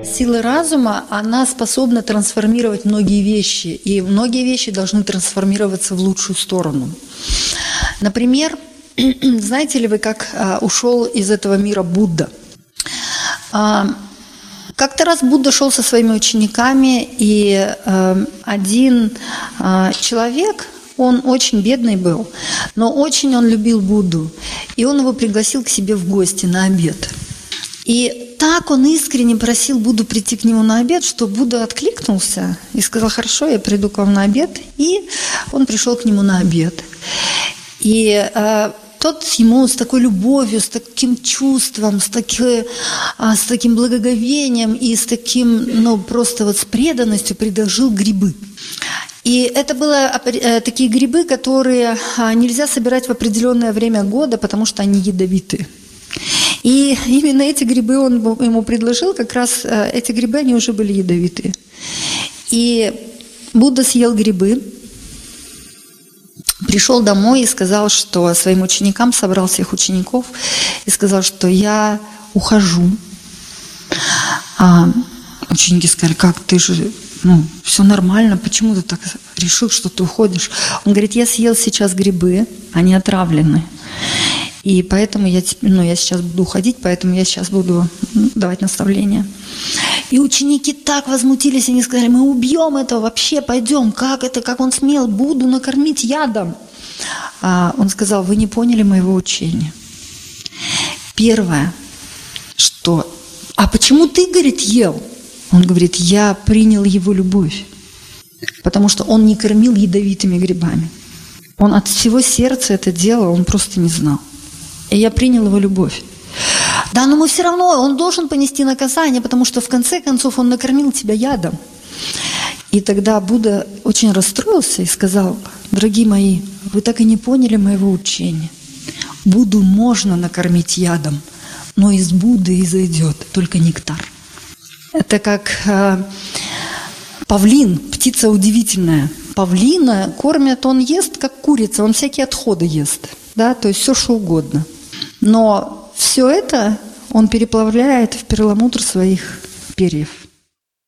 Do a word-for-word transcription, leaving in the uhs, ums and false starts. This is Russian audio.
Сила разума, она способна трансформировать многие вещи, и многие вещи должны трансформироваться в лучшую сторону. Например, знаете ли вы, как а, ушел из этого мира Будда? А, как-то раз Будда шел со своими учениками, и а, один а, человек, он очень бедный был, но очень он любил Будду, и он его пригласил к себе в гости на обед. И так он искренне просил Будду прийти к нему на обед, что Будда откликнулся и сказал: хорошо, я приду к вам на обед. И он пришел к нему на обед. И э, тот ему с такой любовью, с таким чувством, с, таки, а, с таким благоговением и с таким, ну, просто вот с преданностью предложил грибы. И это были такие грибы, которые нельзя собирать в определенное время года, потому что они ядовитые. И именно эти грибы он ему предложил, как раз эти грибы, они уже были ядовитые. И Будда съел грибы, пришел домой и сказал, что своим ученикам, собрал всех учеников и сказал, что я ухожу. А ученики сказали: как ты же, ну, все нормально, почему ты так решил, что ты уходишь? Он говорит: я съел сейчас грибы, они отравлены. И поэтому я, ну, я сейчас буду уходить, поэтому я сейчас буду давать наставления. И ученики так возмутились, они сказали: мы убьем этого вообще, пойдем, как это, как он смел Будду накормить ядом? А он сказал: вы не поняли моего учения. Первое, что... А почему ты, говорит, ел? Он говорит: я принял его любовь, потому что он не кормил ядовитыми грибами. Он от всего сердца это делал, он просто не знал. И я принял его любовь. Да, но мы все равно, он должен понести наказание, потому что в конце концов он накормил тебя ядом. И тогда Будда очень расстроился и сказал: дорогие мои, вы так и не поняли моего учения. Будду можно накормить ядом, но из Будды изойдет только нектар. Это как э, павлин, птица удивительная. Павлина кормят, он ест, как курица, он всякие отходы ест, да, то есть все, что угодно. Но все это он переплавляет в перламутр своих перьев.